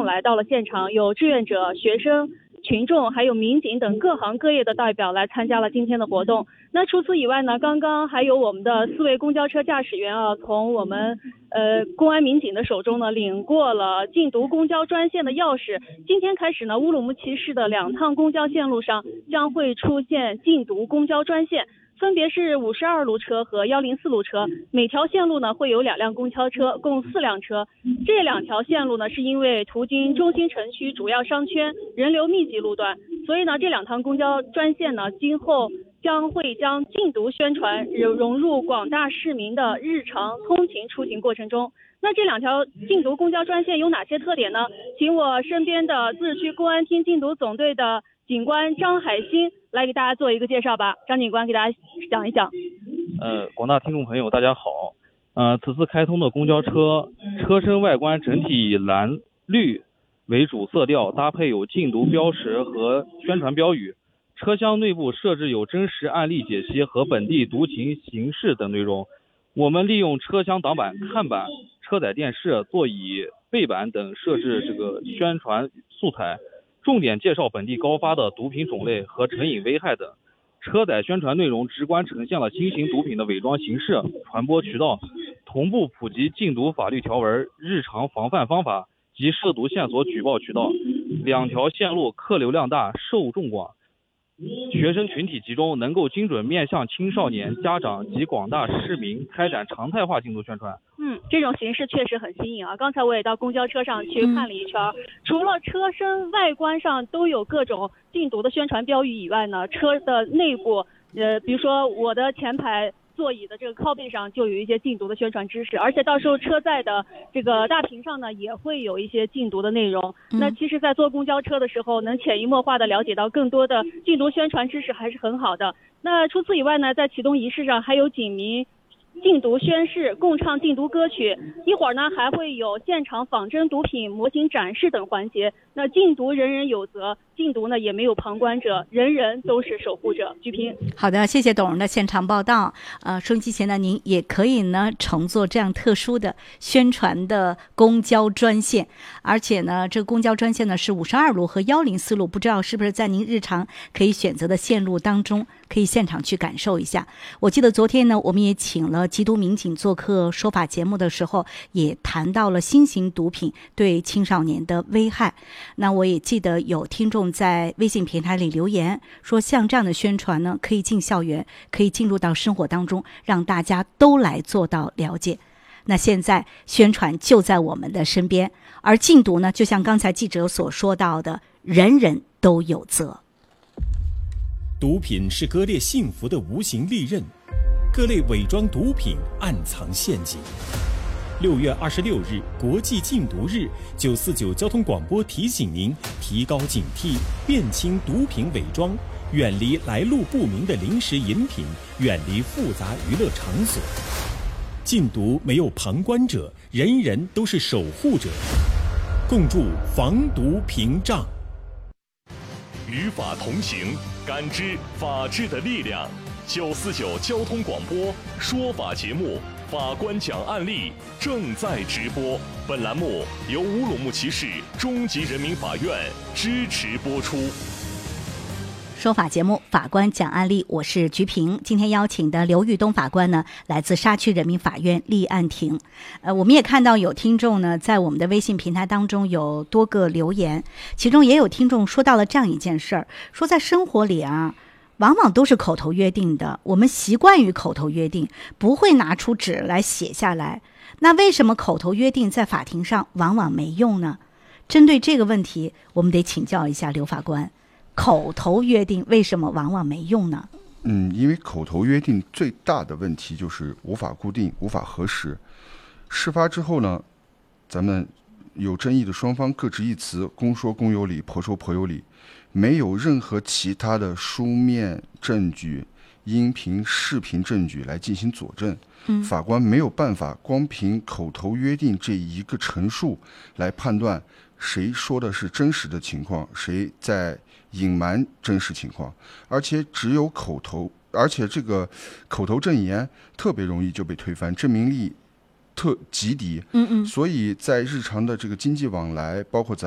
来到了现场，有志愿者、学生、群众还有民警等各行各业的代表来参加了今天的活动。那除此以外呢，刚刚还有我们的4位公交车驾驶员从我们公安民警的手中呢领过了禁毒公交专线的钥匙。今天开始呢，乌鲁木齐市的2趟公交线路上将会出现禁毒公交专线，分别是52路车和104路车，每条线路呢会有2辆公交车，共4辆车。这2条线路呢是因为途经中心城区主要商圈、人流密集路段，所以呢这2趟公交专线呢今后将会将禁毒宣传融入广大市民的日常通勤出行过程中。那这2条禁毒公交专线有哪些特点呢？请我身边的自治区公安厅禁毒总队的警官张海鑫来给大家做一个介绍吧。张警官给大家讲一讲。 广大听众朋友大家好。此次开通的公交车车身外观整体以蓝绿为主色调，搭配有禁毒标识和宣传标语。车厢内部设置有真实案例解析和本地毒情形势等内容。我们利用车厢挡板、看板、车载电视、座椅背板等设置这个宣传素材，重点介绍本地高发的毒品种类和成瘾危害等。车载宣传内容直观呈现了新型毒品的伪装形式、传播渠道，同步普及禁毒法律条文、日常防范方法及涉毒线索举报渠道。2条线路客流量大、受众广，学生群体集中，能够精准面向青少年、家长及广大市民开展常态化禁毒宣传。 这种形式确实很新颖啊！刚才我也到公交车上去看了一圈，除了车身外观上都有各种禁毒的宣传标语以外呢，车的内部，比如说我的前排座椅的这个靠背上就有一些禁毒的宣传知识，而且到时候车载的这个大屏上呢也会有一些禁毒的内容。那其实在坐公交车的时候能潜移默化的了解到更多的禁毒宣传知识还是很好的。那除此以外呢，在启动仪式上还有警民禁毒宣誓、共唱禁毒歌曲，一会儿呢还会有现场仿真毒品模型展示等环节。那禁毒人人有责，禁毒呢也没有旁观者，人人都是守护者。鞠萍。 好的，谢谢董荣的现场报道。收音机前的您也可以呢乘坐这样特殊的宣传的公交专线，而且呢这个公交专线呢是52路和104路，不知道是不是在您日常可以选择的线路当中，可以现场去感受一下。我记得昨天呢我们也请了缉毒民警做客说法节目的时候，也谈到了新型毒品对青少年的危害。那我也记得有听众在微信平台里留言说，像这样的宣传呢可以进校园，可以进入到生活当中，让大家都来做到了解。那现在宣传就在我们的身边，而禁毒呢就像刚才记者所说到的，人人都有责。 毒品是割裂幸福的无形利刃，各类伪装毒品暗藏陷阱。6月26日国际禁毒日，949交通广播提醒您提高警惕，辨清毒品伪装，远离来路不明的零食饮品，远离复杂娱乐场所。禁毒没有旁观者，人人都是守护者，共筑防毒屏障。 与法同行，感知法治的力量。949交通广播说法节目法官讲案例正在直播，本栏目由乌鲁木齐市中级人民法院支持播出。 说法节目法官讲案例，我是菊萍。今天邀请的刘玉东法官呢，来自沙区人民法院立案庭。我们也看到有听众呢在我们的微信平台当中有多个留言，其中也有听众说到了这样一件事儿，说在生活里往往都是口头约定的，我们习惯于口头约定，不会拿出纸来写下来。那为什么口头约定在法庭上往往没用呢？针对这个问题，我们得请教一下刘法官，口头约定为什么往往没用呢？ 因为口头约定最大的问题就是无法固定、无法核实。事发之后呢，咱们有争议的双方各执一词，公说公有理，婆说婆有理，没有任何其他的书面证据、音频、视频证据来进行佐证。法官没有办法光凭口头约定这一个陈述来判断谁说的是真实的情况，谁在隐瞒真实情况，而且只有口头，而且这个口头证言特别容易就被推翻，证明力极低。所以在日常的这个经济往来，包括